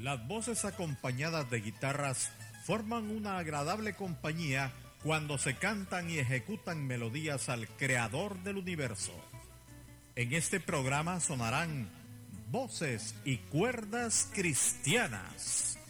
Las voces acompañadas de guitarras forman una agradable compañía cuando se cantan y ejecutan melodías al creador del universo. En este programa sonarán voces y cuerdas cristianas.